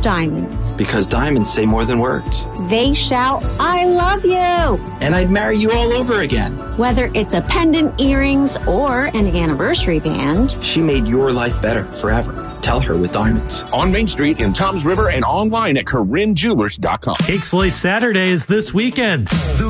diamonds. Because diamonds say more than words. They shout, I love you. And I'd marry you all over again. Whether it's a pendant, earrings, or an anniversary band. She made your life better forever. Tell her with diamonds. On Main Street in Toms River and online at CorinneJewelers.com. Cake Slice Saturday is this weekend.